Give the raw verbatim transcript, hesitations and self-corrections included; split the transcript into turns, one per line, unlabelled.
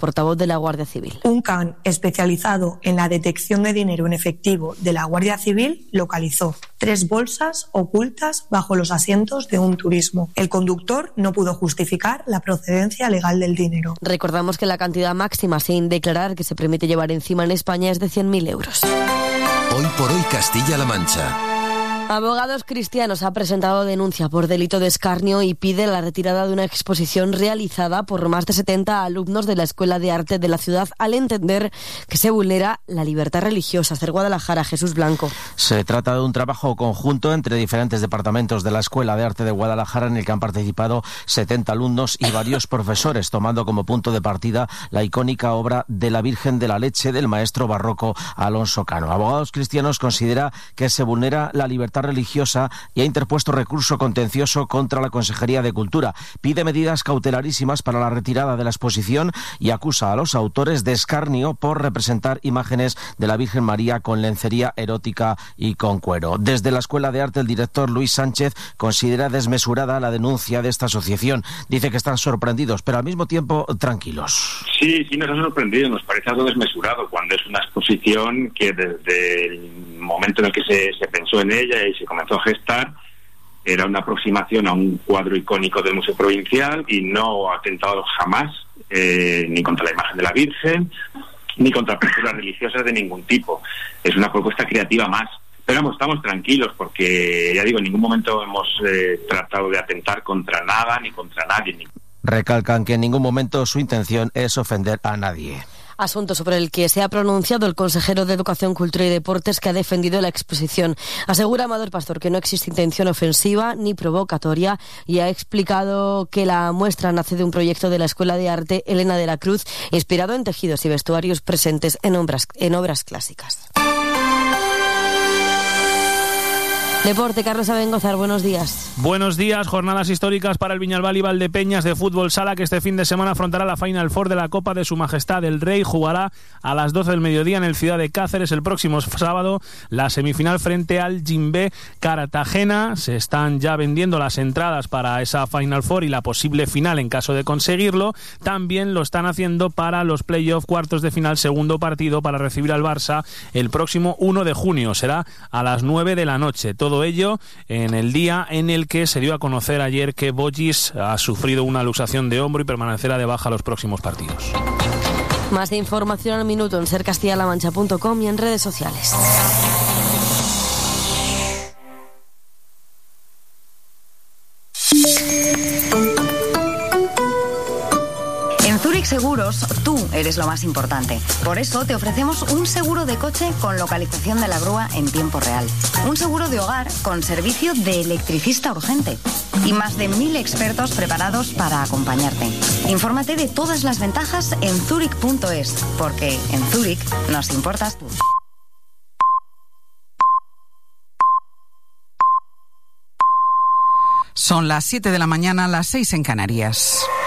portavoz de la Guardia Civil.
Un can especializado en la detección de dinero en efectivo de la Guardia Civil localizó tres bolsas ocultas bajo los asientos de un turismo. El conductor no pudo justificar la procedencia legal del dinero.
Recordamos que la cantidad máxima sin declarar que se permite llevar encima en España es de cien mil euros.
Hoy por hoy Castilla-La Mancha.
Abogados Cristianos ha presentado denuncia por delito de escarnio y pide la retirada de una exposición realizada por más de setenta alumnos de la Escuela de Arte de la ciudad al entender que se vulnera la libertad religiosa. Hacer Guadalajara, Jesús Blanco.
Se trata de un trabajo conjunto entre diferentes departamentos de la Escuela de Arte de Guadalajara en el que han participado setenta alumnos y varios profesores, tomando como punto de partida la icónica obra de la Virgen de la Leche del maestro barroco Alonso Cano. Abogados Cristianos considera que se vulnera la libertad religiosa y ha interpuesto recurso contencioso contra la Consejería de Cultura. Pide medidas cautelarísimas para la retirada de la exposición y acusa a los autores de escarnio por representar imágenes de la Virgen María con lencería erótica y con cuero. Desde la Escuela de Arte, el director Luis Sánchez considera desmesurada la denuncia de esta asociación. Dice que están sorprendidos, pero al mismo tiempo tranquilos.
Sí, sí nos ha sorprendido, nos parece algo desmesurado cuando es una exposición que desde el momento en el que se, se pensó en ella y se comenzó a gestar, era una aproximación a un cuadro icónico del Museo Provincial y no ha atentado jamás eh, ni contra la imagen de la Virgen, ni contra posturas religiosas de ningún tipo. Es una propuesta creativa más. Pero vamos, estamos tranquilos porque, ya digo, en ningún momento hemos eh, tratado de atentar contra nada ni contra nadie. Ni...
Recalcan que en ningún momento su intención es ofender a nadie.
Asunto sobre el que se ha pronunciado el consejero de Educación, Cultura y Deportes, que ha defendido la exposición. Asegura Amador Pastor que no existe intención ofensiva ni provocatoria y ha explicado que la muestra nace de un proyecto de la Escuela de Arte Elena de la Cruz, inspirado en tejidos y vestuarios presentes en obras, en obras clásicas. Deporte, Carlos Abengozar, buenos días.
Buenos días, jornadas históricas para el Viñalbal y Valdepeñas de fútbol sala, que este fin de semana afrontará la Final Four de la Copa de Su Majestad el Rey. Jugará a las doce del mediodía en el Ciudad de Cáceres el próximo sábado la semifinal frente al Jimbe Cartagena. Se están ya vendiendo las entradas para esa Final Four y la posible final en caso de conseguirlo. También lo están haciendo para los playoff cuartos de final, segundo partido para recibir al Barça el próximo uno de junio. Será a las nueve de la noche. Todo Todo ello en el día en el que se dio a conocer ayer que Boyis ha sufrido una luxación de hombro y permanecerá de baja los próximos partidos.
Más de información al minuto en ser castilla la mancha punto com y en redes sociales.
En Zurich Seguros, tú eres lo más importante. Por eso te ofrecemos un seguro de coche con localización de la grúa en tiempo real. Un seguro de hogar con servicio de electricista urgente. Y más de mil expertos preparados para acompañarte. Infórmate de todas las ventajas en zurich punto es, porque en Zurich nos importas tú.
Son las siete de la mañana, las seis en Canarias.